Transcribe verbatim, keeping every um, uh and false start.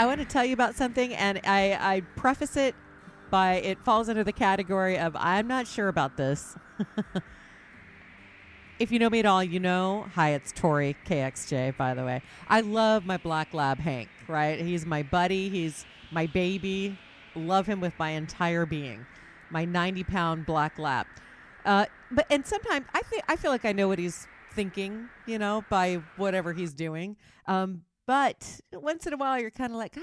I want to tell you about something, and I, I preface it by it falls under the category of I'm not sure about this. If you know me at all, you know. Hi, it's Tori K X J, by the way. I love my black lab, Hank, right? He's my buddy. He's my baby. Love him with my entire being. My ninety-pound black lab. Uh, but and sometimes I think I feel like I know what he's thinking, you know, by whatever he's doing. Um, but once in a while, you're kind of like,